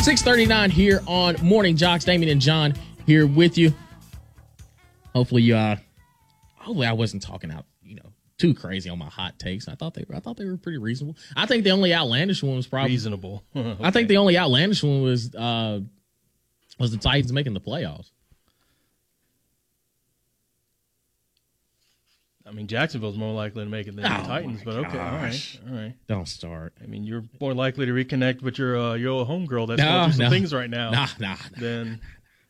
6:39 here on Morning Jocks. Damien and John here with you. Hopefully I wasn't talking out, too crazy on my hot takes. I thought they were pretty reasonable. I think the only outlandish one was probably reasonable. Okay. I think the only outlandish one was the Titans making the playoffs. I mean, Jacksonville's more likely to make it than the Titans, but okay, all right. Don't start. I mean, you're more likely to reconnect with your old homegirl that's going through some things right now. Than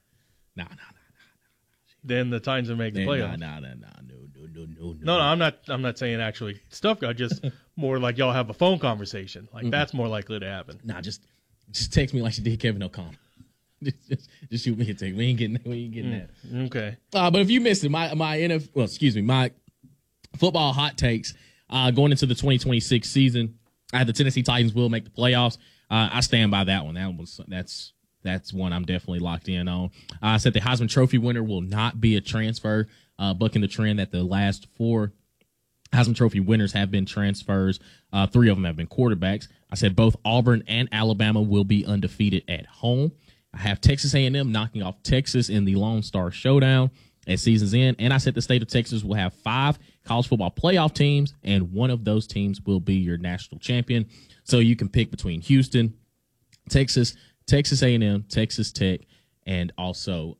the Titans are making the playoffs. No, I'm not saying actually stuff. I just more like y'all have a phone conversation. Like that's more likely to happen. Just text me like you did Kevin O'Connell. just shoot me a text. We ain't getting that. Okay. But if you missed it, my football hot takes going into the 2026 season. I had the Tennessee Titans will make the playoffs. I stand by that one. That's one I'm definitely locked in on. I said the Heisman Trophy winner will not be a transfer, bucking the trend that the last 4 Heisman Trophy winners have been transfers. 3 of them have been quarterbacks. I said both Auburn and Alabama will be undefeated at home. I have Texas A&M knocking off Texas in the Lone Star Showdown at season's end. And I said the state of Texas will have 5 college football playoff teams, and one of those teams will be your national champion. So you can pick between Houston, Texas A&M, Texas Tech, and also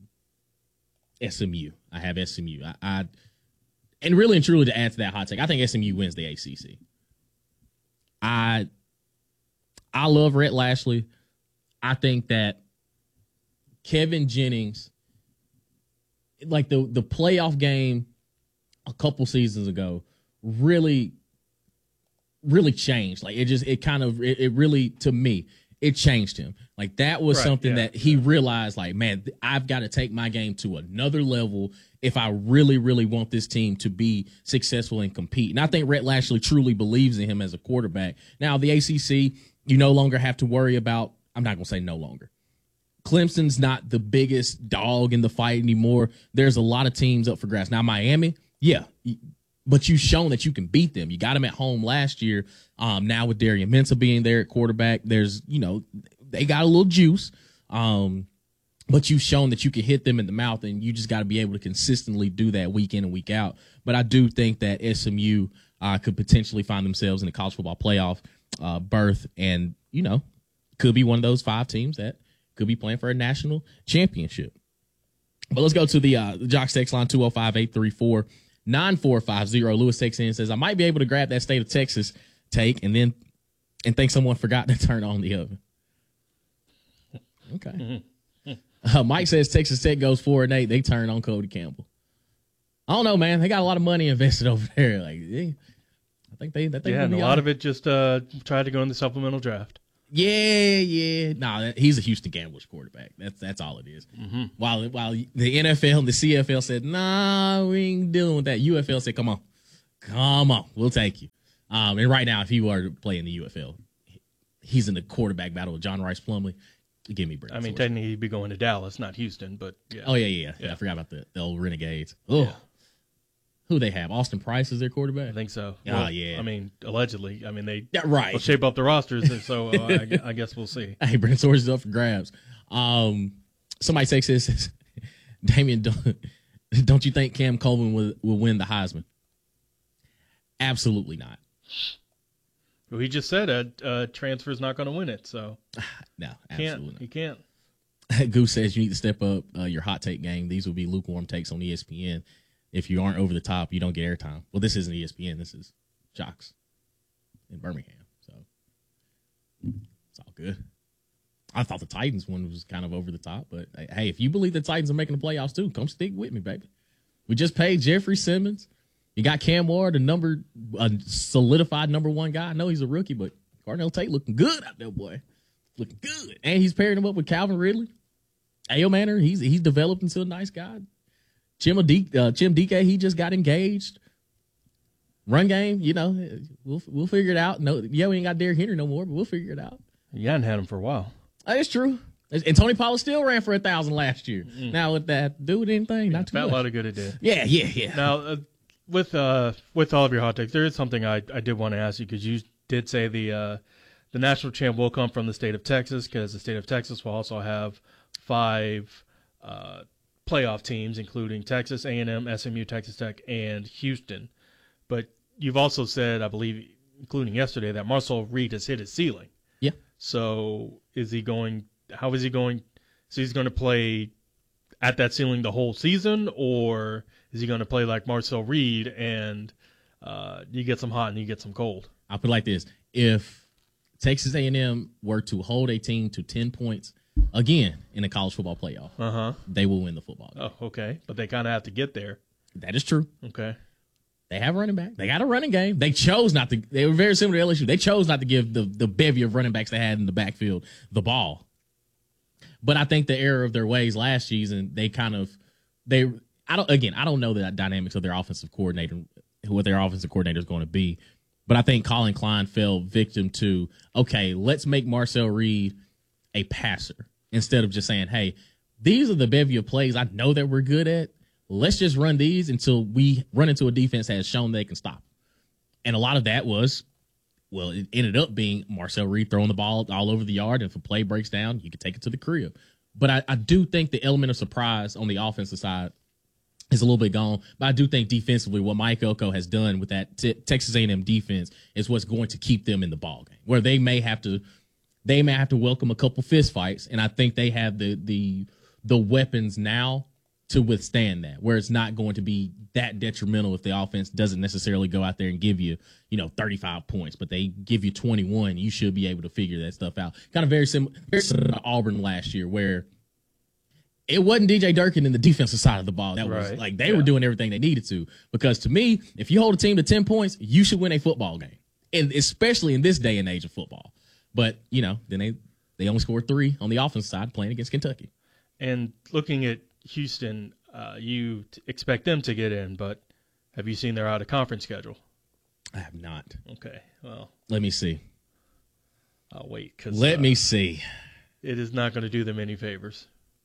SMU. I have SMU. And really and truly to add to that hot take, I think SMU wins the ACC. I love Rhett Lashlee. I think that Kevin Jennings, like the playoff game a couple seasons ago, really changed. Like it really, to me, it changed him. Like that was something that he realized, like, man, I've got to take my game to another level if I really, really want this team to be successful and compete. And I think Rhett Lashlee truly believes in him as a quarterback. Now, the ACC, you no longer have to worry about, I'm not going to say no longer. Clemson's not the biggest dog in the fight anymore. There's a lot of teams up for grabs. Now, Miami, yeah, but you've shown that you can beat them. You got them at home last year. Now with Darian Mensah being there at quarterback, there's, they got a little juice. But you've shown that you can hit them in the mouth, and you just got to be able to consistently do that week in and week out. But I do think that SMU could potentially find themselves in the college football playoff berth, and, could be one of those 5 teams that could be playing for a national championship. But let's go to the Jocks text line, 205-834-9450. Lewis texts in and says, I might be able to grab that state of Texas take and think someone forgot to turn on the oven. Okay. Mike says Texas Tech goes 4-8. They turn on Cody Campbell. I don't know, man. They got a lot of money invested over there. Like, I think they and a lot of it just tried to go in the supplemental draft. Yeah. No, he's a Houston Gamblers quarterback. That's all it is. Mm-hmm. While the NFL and the CFL said, nah, we ain't dealing with that. UFL said, come on, we'll take you. And right now, if he were to play in the UFL, he's in the quarterback battle with John Rice Plumlee. Give me Brandon. I mean, technically he'd be going to Dallas, not Houston, but yeah. Oh, yeah. I forgot about the old Renegades. Oh. Yeah. Who they have? Austin Price is their quarterback? I think so. Well, yeah. I mean, allegedly. I mean, they will shape up the rosters, and so I guess we'll see. Hey, Brent Soares is up for grabs. Somebody takes this. Damien, don't you think Cam Coleman will win the Heisman? Absolutely not. Well, he just said transfer's not going to win it, so. No, absolutely not. He can't. Goose says you need to step up your hot take game. These will be lukewarm takes on ESPN. If you aren't over the top, you don't get airtime. Well, this isn't ESPN. This is Jocks in Birmingham. So it's all good. I thought the Titans one was kind of over the top. But, hey, if you believe the Titans are making the playoffs too, come stick with me, baby. We just paid Jeffrey Simmons. You got Cam Ward, a solidified number 1 guy. I know he's a rookie, but Cardinal Tate looking good out there, boy. Looking good. And he's pairing him up with Calvin Ridley. Ayo Manor, he's developed into a nice guy. Jim DK, he just got engaged. Run game, we'll figure it out. No, we ain't got Derrick Henry no more, but we'll figure it out. You hadn't had him for a while. That's true. And Tony Pollard still ran for 1,000 last year. Mm. Now, with that, do with anything? Not too much. A lot of good it did. Yeah. Now, with all of your hot takes, there is something I did want to ask you, because you did say the the national champ will come from the state of Texas, because the state of Texas will also have 5 playoff teams, including Texas A&M, SMU, Texas Tech, and Houston. But you've also said, I believe, including yesterday, that Marcel Reed has hit his ceiling. Yeah. So is he going? How is he going? So he's going to play at that ceiling the whole season, or is he going to play like Marcel Reed and you get some hot and you get some cold? I'll put it like this: if Texas A&M were to hold a team to 10 points again in the college football playoff, they will win the football game. Oh, okay. But they kind of have to get there. That is true. Okay. They have a running back. They got a running game. They chose not to. They were very similar to LSU. They chose not to give the bevy of running backs they had in the backfield the ball. But I think the error of their ways last season, I don't know the dynamics of their offensive coordinator, what their offensive coordinator is going to be. But I think Colin Klein fell victim to, okay, let's make Marcel Reed a passer instead of just saying, hey, these are the bevy of plays I know that we're good at. Let's just run these until we run into a defense that has shown they can stop. And a lot of that was, well, it ended up being Marcel Reed throwing the ball all over the yard. And if a play breaks down, you can take it to the crib. But I do think the element of surprise on the offensive side is a little bit gone. But I do think defensively what Mike Elko has done with that Texas A&M defense is what's going to keep them in the ball game, where they may have to welcome a couple fist fights. And I think they have the weapons now to withstand that, where it's not going to be that detrimental if the offense doesn't necessarily go out there and give you, 35 points, but they give you 21. You should be able to figure that stuff out. Kind of very similar to Auburn last year, where it wasn't DJ Durkin in the defensive side of the ball. That was like they were doing everything they needed to. Because to me, if you hold a team to 10 points, you should win a football game, and especially in this day and age of football. But then they only scored 3 on the offensive side playing against Kentucky. And looking at Houston, you expect them to get in, but have you seen their out-of-conference schedule? I have not. Okay, well. Let me see. I'll wait. Let me see. It is not going to do them any favors.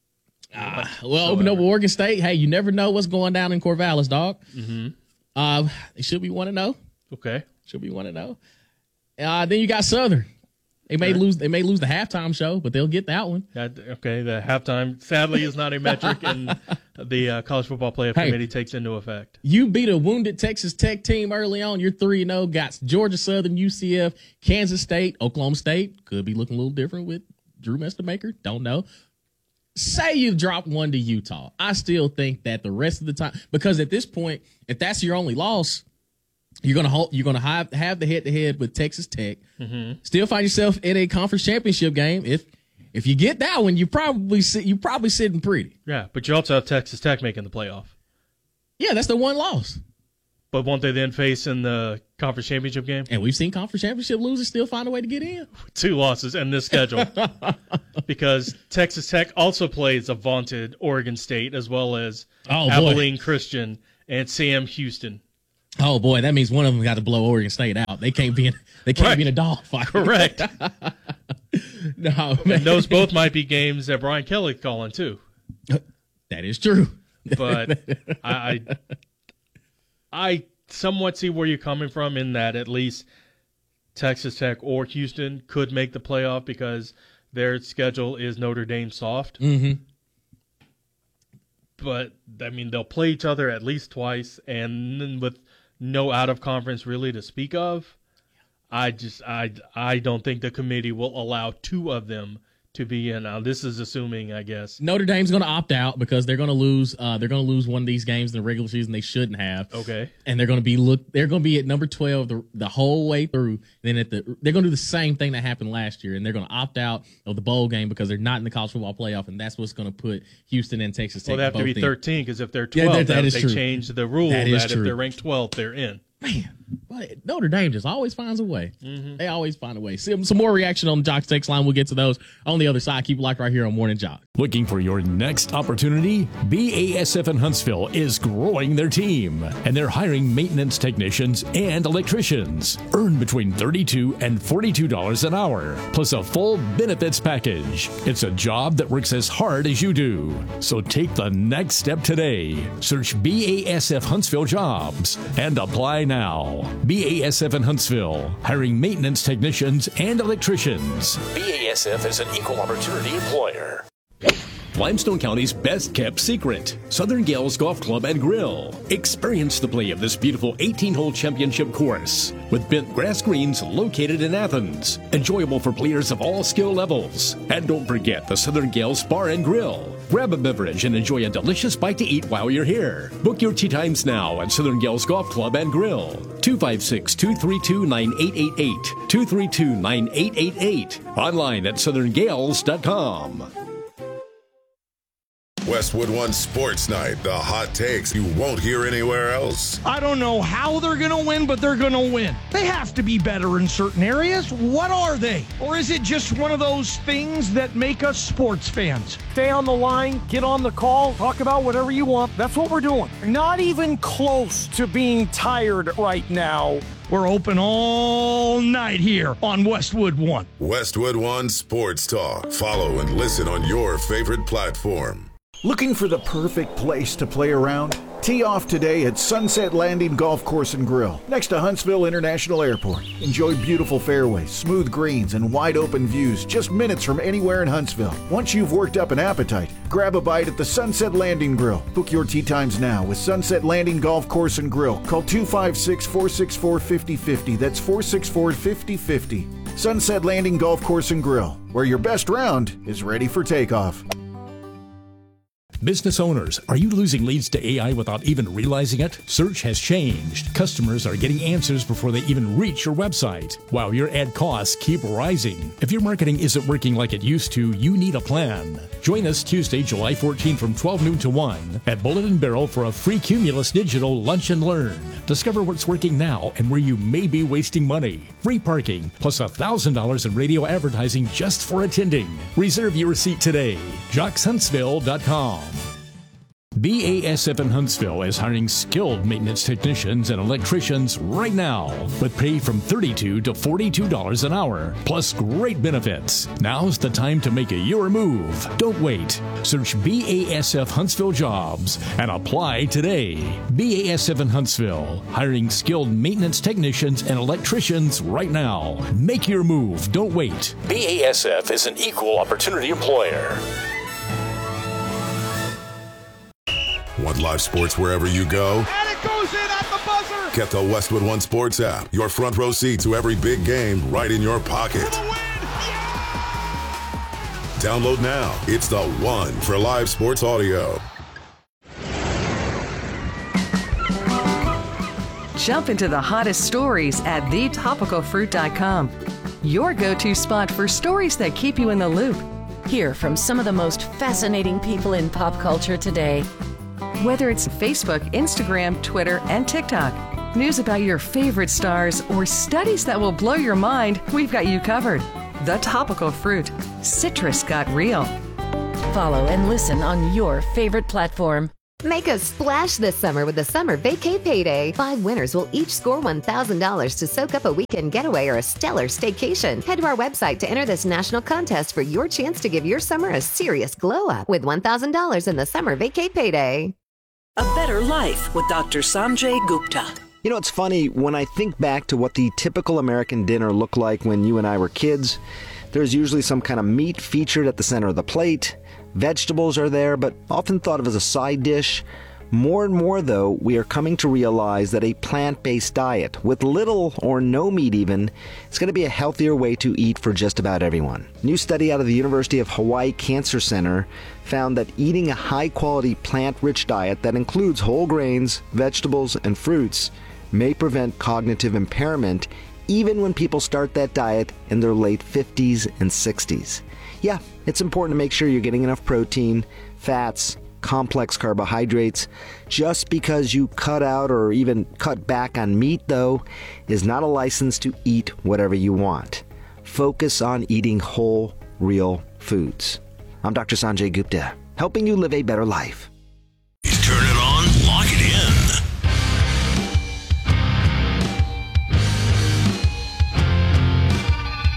Open up Oregon State. Hey, you never know what's going down in Corvallis, dog. Mm-hmm. It should be 1-0. Okay. Should be 1-0. Then you got Southern. They may lose the halftime show, but they'll get that one. Okay, the halftime sadly is not a metric, and the College Football Playoff Committee takes into effect. You beat a wounded Texas Tech team early on. You're 3-0. Got Georgia Southern, UCF, Kansas State, Oklahoma State. Could be looking a little different with Drew Mestermaker. Don't know. Say you dropped 1 to Utah. I still think that the rest of the time, because at this point, if that's your only loss, you're gonna have the head-to-head with Texas Tech. Mm-hmm. Still find yourself in a conference championship game. If you get that one, you're probably sitting pretty. Yeah, but you also have Texas Tech making the playoff. Yeah, that's the one loss. But won't they then face in the conference championship game? And we've seen conference championship losers still find a way to get in. 2 losses in this schedule. Because Texas Tech also plays a vaunted Oregon State, as well as Abilene Christian and Sam Houston. Oh boy, that means one of them got to blow Oregon State out. They can't be in a dogfight. Correct. No, man. And those both might be games that Brian Kelly's calling too. That is true. But I somewhat see where you're coming from in that at least Texas Tech or Houston could make the playoff because their schedule is Notre Dame soft. Mm-hmm. But I mean, they'll play each other at least twice, and then with no out of conference really to speak of, I don't think the committee will allow 2 of them to be in. Now, this is assuming, I guess, Notre Dame's going to opt out because they're going to lose. They're going to lose one of these games in the regular season they shouldn't have. Okay, and they're going to be at number 12 the whole way through. Then they're going to do the same thing that happened last year, and they're going to opt out of the bowl game because they're not in the college football playoff, and that's what's going to put Houston and Texas Tech. Well, they have to be 13 because if they're 12, they change the rule that if they're ranked 12th, they're in. Man, but Notre Dame just always finds a way. Mm-hmm. They always find a way. Some more reaction on the Jocks text line. We'll get to those on the other side. Keep it locked right here on Morning Jock. Looking for your next opportunity? BASF in Huntsville is growing their team, and they're hiring maintenance technicians and electricians. Earn between $32 and $42 an hour, plus a full benefits package. It's a job that works as hard as you do. So take the next step today. Search BASF Huntsville Jobs and apply now. now. BASF in Huntsville, hiring maintenance technicians and electricians. BASF is an equal opportunity employer. Limestone County's best-kept secret, Southern Gales Golf Club and Grill. Experience the play of this beautiful 18-hole championship course with bent grass greens located in Athens. Enjoyable for players of all skill levels. And don't forget the Southern Gales Bar and Grill. Grab a beverage and enjoy a delicious bite to eat while you're here. Book your tee times now at Southern Gales Golf Club and Grill. 256-232-9888. 232-9888. Online at southerngales.com. Westwood One Sports Night, the hot takes you won't hear anywhere else. I don't know how they're going to win, but they're going to win. They have to be better in certain areas. What are they? Or is it just one of those things that make us sports fans? Stay on the line, get on the call, talk about whatever you want. That's what we're doing. Not even close to being tired right now. We're open all night here on Westwood One. Westwood One Sports Talk. Follow and listen on your favorite platform. Looking for the perfect place to play around? Tee off today at Sunset Landing Golf Course and Grill, next to Huntsville International Airport. Enjoy beautiful fairways, smooth greens, and wide open views just minutes from anywhere in Huntsville. Once you've worked up an appetite, grab a bite at the Sunset Landing Grill. Book your tee times now with Sunset Landing Golf Course and Grill. Call 256-464-5050. That's 464-5050. Sunset Landing Golf Course and Grill, where your best round is ready for takeoff. Business owners, are you losing leads to AI without even realizing it? Search has changed. Customers are getting answers before they even reach your website, while your ad costs keep rising. If your marketing isn't working like it used to, you need a plan. Join us Tuesday, July 14 from 12 noon to 1 at Bullet and Barrel for a free Cumulus Digital Lunch and Learn. Discover what's working now and where you may be wasting money. Free parking, plus $1,000 in radio advertising just for attending. Reserve your seat today. JocksHuntsville.com. BASF in Huntsville is hiring skilled maintenance technicians and electricians right now with pay from $32 to $42 an hour, plus great benefits. Now's the time to make your move. Don't wait. Search BASF Huntsville Jobs and apply today. BASF in Huntsville, hiring skilled maintenance technicians and electricians right now. Make your move. Don't wait. BASF is an equal opportunity employer. Want live sports wherever you go? And it goes in at the buzzer! Get the Westwood One Sports app. Your front row seat to every big game right in your pocket. Download now. It's the one for live sports audio. Jump into the hottest stories at thetopicalfruit.com. Your go-to spot for stories that keep you in the loop. Hear from some of the most fascinating people in pop culture today. Whether it's Facebook, Instagram, Twitter, and TikTok, news about your favorite stars, or studies that will blow your mind, we've got you covered. The Topical Fruit. Citrus got real. Follow and listen on your favorite platform. Make a splash this summer with the Summer Vacay Payday. 5 winners will each score $1,000 to soak up a weekend getaway or a stellar staycation. Head to our website to enter this national contest for your chance to give your summer a serious glow up with $1,000 in the Summer Vacay Payday. A Better Life with Dr. Sanjay Gupta. You know, it's funny, when I think back to what the typical American dinner looked like when you and I were kids, there's usually some kind of meat featured at the center of the plate. Vegetables are there, but often thought of as a side dish. More and more, though, we are coming to realize that a plant-based diet, with little or no meat even, is going to be a healthier way to eat for just about everyone. A new study out of the University of Hawaii Cancer Center found that eating a high-quality plant-rich diet that includes whole grains, vegetables, and fruits may prevent cognitive impairment even when people start that diet in their late 50s and 60s. Yeah, it's important to make sure you're getting enough protein, fats, complex carbohydrates. Just because you cut out or even cut back on meat, though, is not a license to eat whatever you want. Focus on eating whole, real foods. I'm Dr. Sanjay Gupta, helping you live a better life. Turn it on, lock it in.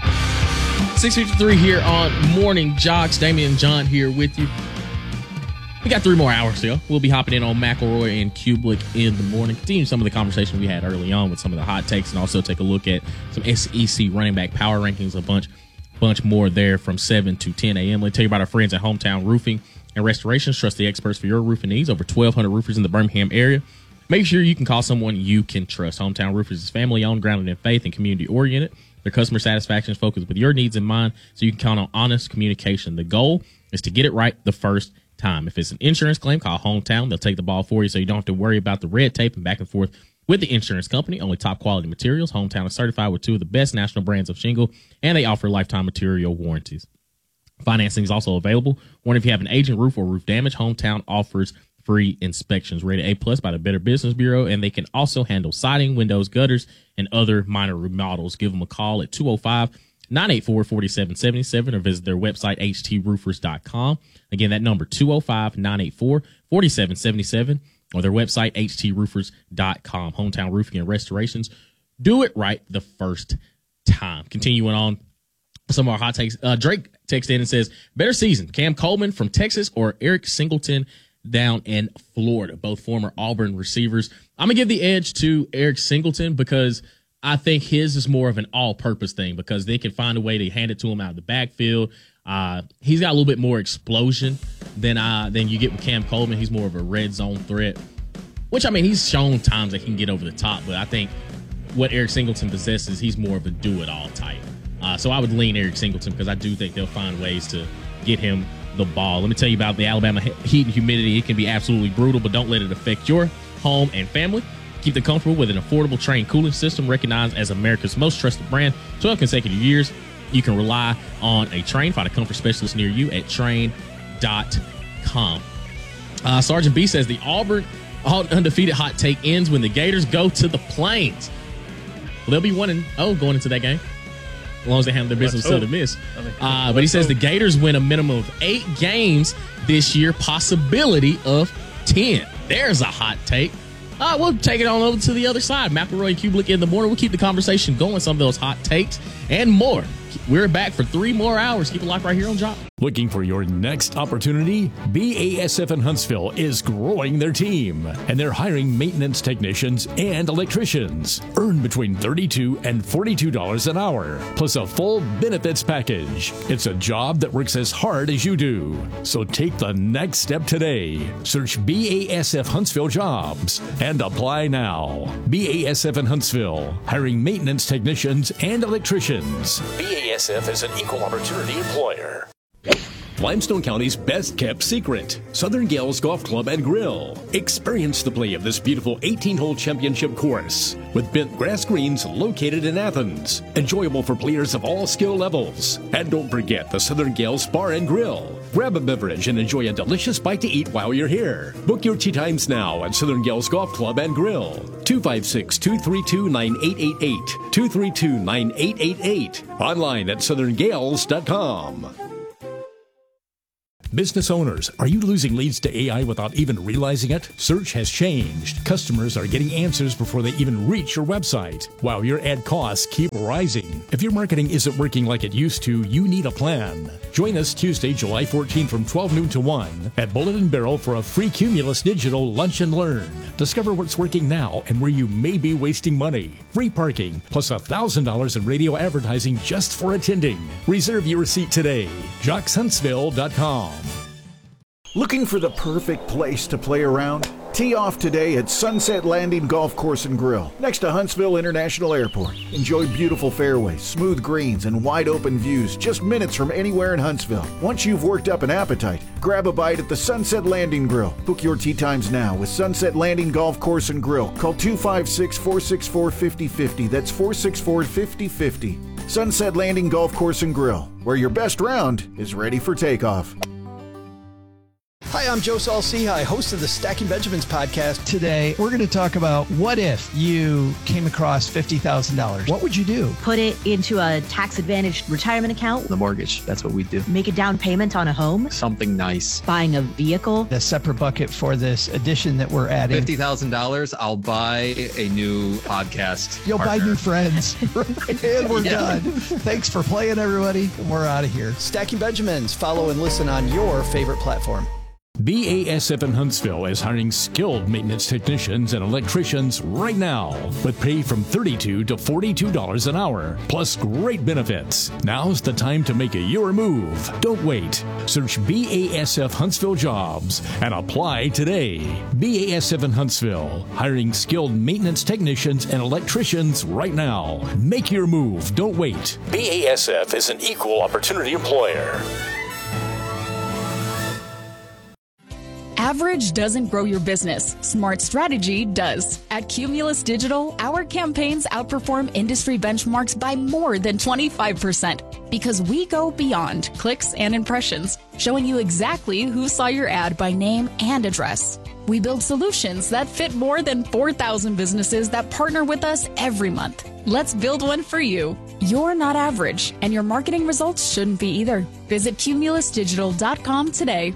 6:53 here on Morning Jocks. Damian and John here with you. We got 3 more hours to go. We'll be hopping in on McElroy and Kublik in the morning. Continue some of the conversation we had early on with some of the hot takes, and also take a look at some SEC running back power rankings, a bunch more there from 7 to 10 a.m. Let's tell you about our friends at Hometown Roofing and Restorations. Trust the experts for your roofing needs. Over 1,200 roofers in the Birmingham area. Make sure you can call someone you can trust. Hometown Roofers is family-owned, grounded in faith, and community-oriented. Their customer satisfaction is focused with your needs in mind, so you can count on honest communication. The goal is to get it right the first time. If it's an insurance claim, call Hometown. They'll take the ball for you, so you don't have to worry about the red tape and back and forth with the insurance company. Only top quality materials. Hometown is certified with 2 of the best national brands of shingle, and they offer lifetime material warranties. Financing is also available. Wonder if you have an aging roof or roof damage, Hometown offers free inspections. Rated A+ by the Better Business Bureau, and they can also handle siding, windows, gutters, and other minor remodels. Give them a call at 205-984-4777 or visit their website, htroofers.com. Again, that number, 205-984-4777 or their website, htroofers.com. Hometown Roofing and Restorations. Do it right the first time. Continuing on some of our hot takes. Drake texted in and says, better season, Cam Coleman from Texas or Eric Singleton down in Florida, both former Auburn receivers. I'm going to give the edge to Eric Singleton because I think his is more of an all-purpose thing because they can find a way to hand it to him out of the backfield. He's got a little bit more explosion than you get with Cam Coleman. He's more of a red zone threat, which, I mean, he's shown times that he can get over the top, but I think what Eric Singleton possesses, he's more of a do-it-all type. So I would lean Eric Singleton because I do think they'll find ways to get him the ball. Let me tell you about the Alabama heat and humidity. It can be absolutely brutal, but don't let it affect your home and family. Keep them comfortable with an affordable Trane cooling system recognized as America's most trusted brand. 12 consecutive years. You can rely on a Trane. Find a comfort specialist near you at Trane.com. Sergeant B says the Auburn undefeated hot take ends when the Gators go to the Plains. Well, they'll be 1-0 going into that game, as long as they handle their business with Southern Miss. But he says the Gators win a minimum of 8 games this year, possibility of 10. There's a hot take. We'll take it on over to the other side. McElroy and Kublik in the morning. We'll keep the conversation going, some of those hot takes and more. We're back for 3 more hours. Keep it locked right here on Job. Looking for your next opportunity? BASF in Huntsville is growing their team, and they're hiring maintenance technicians and electricians. Earn between $32 and $42 an hour, plus a full benefits package. It's a job that works as hard as you do. So take the next step today. Search BASF Huntsville Jobs and apply now. BASF in Huntsville, hiring maintenance technicians and electricians. BASF is an equal opportunity employer. Limestone County's best-kept secret, Southern Gales Golf Club and Grill. Experience the play of this beautiful 18-hole championship course with bent grass greens located in Athens. Enjoyable for players of all skill levels. And don't forget the Southern Gales Bar and Grill. Grab a beverage and enjoy a delicious bite to eat while you're here. Book your tee times now at Southern Gales Golf Club and Grill. 256-232-9888. 232-9888. Online at southerngales.com. Business owners, are you losing leads to AI without even realizing it? Search has changed. Customers are getting answers before they even reach your website, while your ad costs keep rising. If your marketing isn't working like it used to, you need a plan. Join us Tuesday, July 14 from 12 noon to 1 at Bullet and Barrel for a free Cumulus Digital Lunch and Learn. Discover what's working now and where you may be wasting money. Free parking, plus $1,000 in radio advertising just for attending. Reserve your seat today. JocksHuntsville.com. Looking for the perfect place to play around? Tee off today at Sunset Landing Golf Course and Grill, next to Huntsville International Airport. Enjoy beautiful fairways, smooth greens, and wide open views just minutes from anywhere in Huntsville. Once you've worked up an appetite, grab a bite at the Sunset Landing Grill. Book your tee times now with Sunset Landing Golf Course and Grill. Call 256-464-5050. That's 464-5050. Sunset Landing Golf Course and Grill, where your best round is ready for takeoff. Hi, I'm Joe Saul-Sehy, host of the Stacking Benjamins podcast. Today, we're going to talk about what if you came across $50,000. What would you do? Put it into a tax-advantaged retirement account. The mortgage, that's what we do. Make a down payment on a home. Something nice. Buying a vehicle. A separate bucket for this addition that we're adding. $50,000, I'll buy a new podcast You'll partner. buy new friends. And we're done. Thanks for playing, everybody. We're out of here. Stacking Benjamins. Follow and listen on your favorite platform. BASF in Huntsville is hiring skilled maintenance technicians and electricians right now with pay from $32 to $42 an hour, plus great benefits. Now's the time to make your move. Don't wait. Search BASF Huntsville Jobs and apply today. BASF in Huntsville, hiring skilled maintenance technicians and electricians right now. Make your move. Don't wait. BASF is an equal opportunity employer. Average doesn't grow your business. Smart strategy does. At Cumulus Digital, our campaigns outperform industry benchmarks by more than 25% because we go beyond clicks and impressions, showing you exactly who saw your ad by name and address. We build solutions that fit more than 4,000 businesses that partner with us every month. Let's build one for you. You're not average, and your marketing results shouldn't be either. Visit cumulusdigital.com today.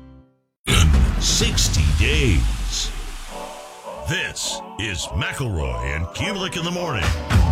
60 days. This is McElroy and Kubelik in the morning.